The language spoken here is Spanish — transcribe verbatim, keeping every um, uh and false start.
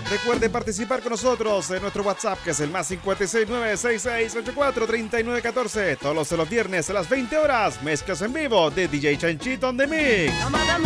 Recuerde participar con nosotros en nuestro WhatsApp, que es el más cincuenta y seis, nueve seis seis, ochenta y cuatro, treinta y nueve, catorce. Todos los viernes a las veinte horas, mezclas en vivo de D J Chanchito on the Mix.